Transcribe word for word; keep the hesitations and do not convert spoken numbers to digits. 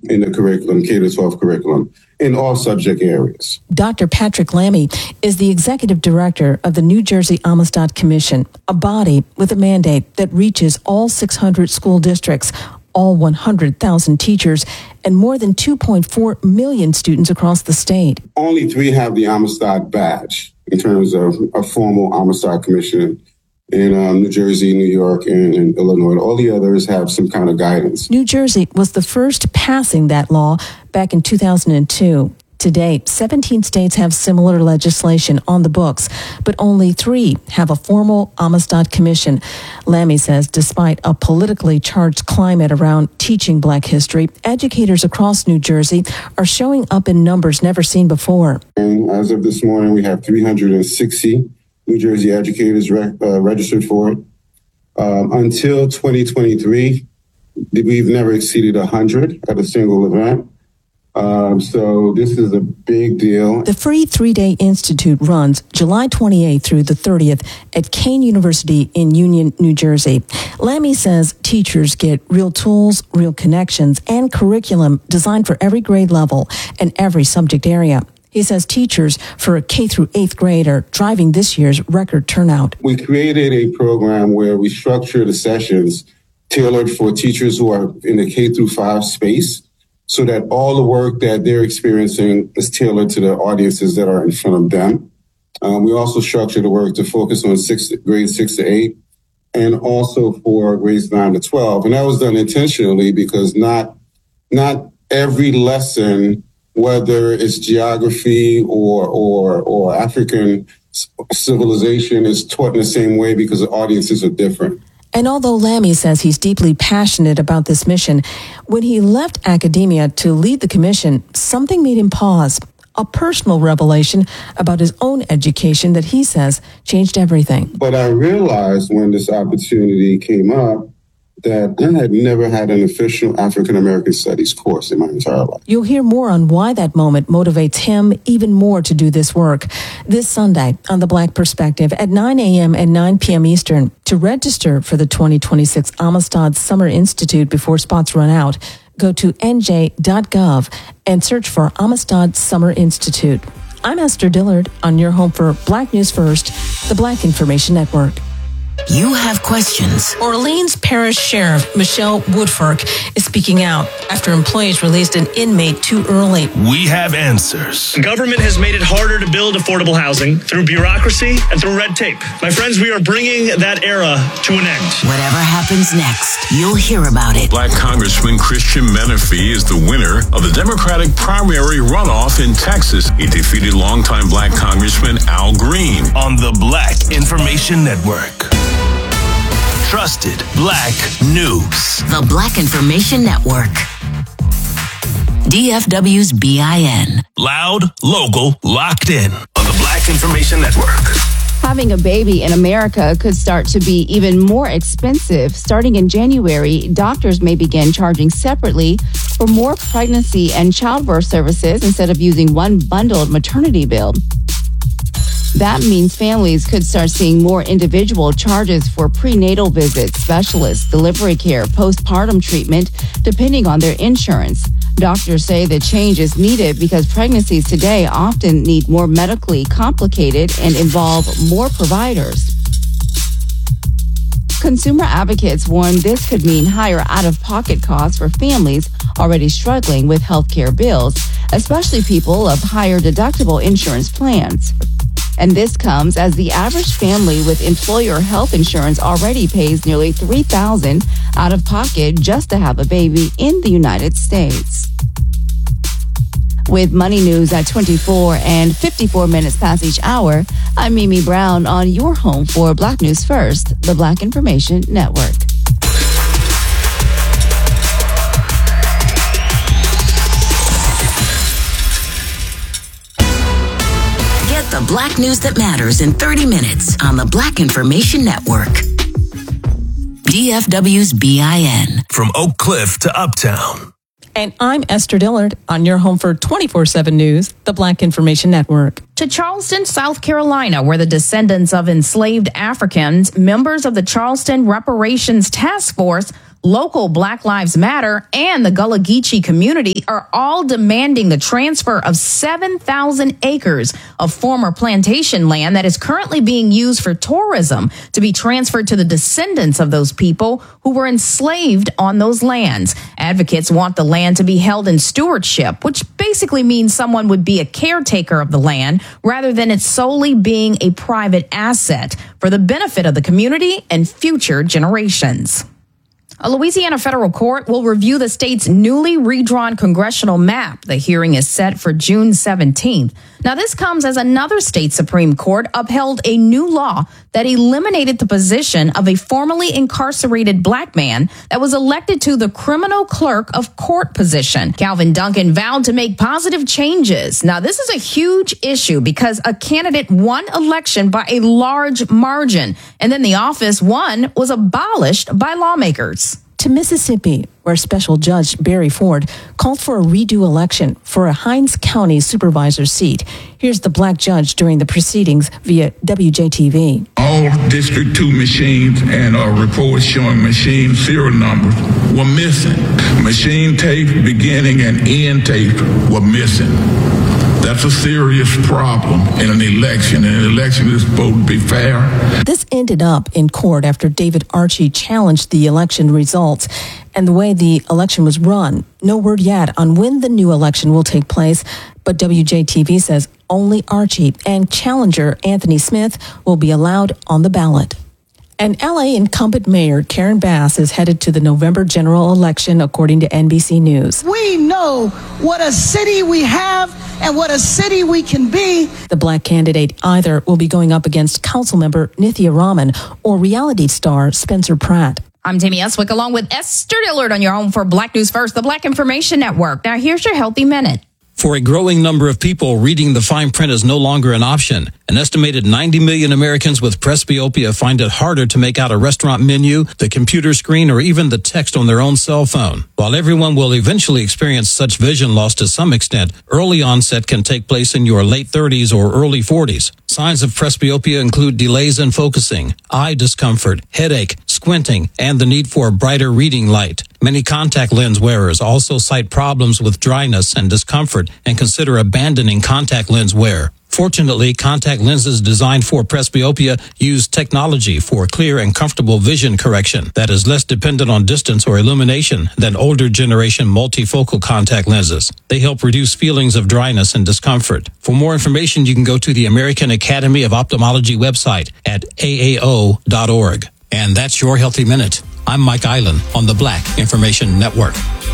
in the curriculum, K through twelve curriculum, in all subject areas. Doctor Patrick Lamy is the executive director of the New Jersey Amistad Commission, a body with a mandate that reaches all six hundred school districts, all one hundred thousand teachers, and more than two point four million students across the state. Only three have the Amistad badge in terms of a formal Amistad Commission in um, New Jersey, New York, and, and Illinois. All the others have some kind of guidance. New Jersey was the first passing that law back in two thousand two. To date, seventeen states have similar legislation on the books, but only three have a formal Amistad Commission. Lamy says despite a politically charged climate around teaching Black history, educators across New Jersey are showing up in numbers never seen before. And as of this morning, we have three hundred sixty New Jersey educators re- uh, registered for it. Um, until twenty twenty-three, we've never exceeded one hundred at a single event. Um, so this is a big deal. The free three-day institute runs July twenty-eighth through the thirtieth at Kane University in Union, New Jersey. Lamy says teachers get real tools, real connections, and curriculum designed for every grade level and every subject area. He says teachers for K through eighth grade are driving this year's record turnout. We created a program where we structure the sessions tailored for teachers who are in the K through five space, so that all the work that they're experiencing is tailored to the audiences that are in front of them. Um, we also structure the work to focus on six, grades six to eight, and also for grades nine to twelve. And that was done intentionally because not, not every lesson, whether it's geography or, or, or African civilization, is taught in the same way because the audiences are different. And although Lamy says he's deeply passionate about this mission, when he left academia to lead the commission, something made him pause. A personal revelation about his own education that he says changed everything. But I realized when this opportunity came up that I had never had an official African American Studies course in my entire life. You'll hear more on why that moment motivates him even more to do this work this Sunday on The Black Perspective at nine a.m. and nine p.m. Eastern. To register for the twenty twenty-six Amistad Summer Institute before spots run out, go to n j dot gov and search for Amistad Summer Institute. I'm Esther Dillard on your home for Black News First, the Black Information Network. You have questions. Orleans Parish Sheriff Michelle Woodfork is speaking out after employees released an inmate too early. We have answers. Government has made it harder to build affordable housing through bureaucracy and through red tape. My friends, we are bringing that era to an end. Whatever happens next, you'll hear about it. Black Congressman Christian Menifee is the winner of the Democratic primary runoff in Texas. He defeated longtime Black Congressman Al Green on the Black Information Network. Trusted Black News. The Black Information Network. D F W's B I N. Loud, local, locked in on the Black Information Network. Having a baby in America could start to be even more expensive. Starting in January, doctors may begin charging separately for more pregnancy and childbirth services instead of using one bundled maternity bill. That means families could start seeing more individual charges for prenatal visits, specialists, delivery care, postpartum treatment, depending on their insurance. Doctors say the change is needed because pregnancies today often need more medically complicated and involve more providers. Consumer advocates warn this could mean higher out-of-pocket costs for families already struggling with healthcare bills, especially people of higher deductible insurance plans. And this comes as the average family with employer health insurance already pays nearly three thousand dollars out of pocket just to have a baby in the United States. With Money News at twenty-four and fifty-four minutes past each hour, I'm Mimi Brown on your home for Black News First, the Black Information Network. The Black News that matters in thirty minutes on the Black Information Network. D F W's B I N. From Oak Cliff to Uptown. And I'm Esther Dillard on your home for twenty-four seven News, the Black Information Network. To Charleston, South Carolina, where the descendants of enslaved Africans, members of the Charleston Reparations Task Force, local Black Lives Matter, and the Gullah Geechee community are all demanding the transfer of seven thousand acres of former plantation land that is currently being used for tourism to be transferred to the descendants of those people who were enslaved on those lands. Advocates want the land to be held in stewardship, which basically means someone would be a caretaker of the land rather than it solely being a private asset for the benefit of the community and future generations. A Louisiana federal court will review the state's newly redrawn congressional map. The hearing is set for June seventeenth. Now, this comes as another state Supreme Court upheld a new law that eliminated the position of a formerly incarcerated black man that was elected to the criminal clerk of court position. Calvin Duncan vowed to make positive changes. Now, this is a huge issue because a candidate won election by a large margin, and then the office won was abolished by lawmakers. To Mississippi, where Special Judge Barry Ford called for a redo election for a Hinds County supervisor seat. Here's the black judge during the proceedings via W J T V. All District two machines and uh, reports showing machine serial numbers were missing. Machine tape beginning and end tape were missing. That's a serious problem in an election. An election is supposed to be fair. This ended up in court after David Archie challenged the election results and the way the election was run. No word yet on when the new election will take place, but W J T V says only Archie and challenger Anthony Smith will be allowed on the ballot. And L A incumbent mayor Karen Bass is headed to the November general election, according to N B C News. We know what a city we have and what a city we can be. The black candidate either will be going up against councilmember Nithya Raman or reality star Spencer Pratt. I'm Tammy Eswick along with Esther Dillard on your home for Black News First, the Black Information Network. Now here's your Healthy Minute. For a growing number of people, reading the fine print is no longer an option. An estimated ninety million Americans with presbyopia find it harder to make out a restaurant menu, the computer screen, or even the text on their own cell phone. While everyone will eventually experience such vision loss to some extent, early onset can take place in your late thirties or early forties. Signs of presbyopia include delays in focusing, eye discomfort, headache, squinting, and the need for a brighter reading light. Many contact lens wearers also cite problems with dryness and discomfort and consider abandoning contact lens wear. Fortunately, contact lenses designed for presbyopia use technology for clear and comfortable vision correction that is less dependent on distance or illumination than older generation multifocal contact lenses. They help reduce feelings of dryness and discomfort. For more information, you can go to the American Academy of Ophthalmology website at A A O dot org. And that's your Healthy Minute. I'm Mike Island on the Black Information Network.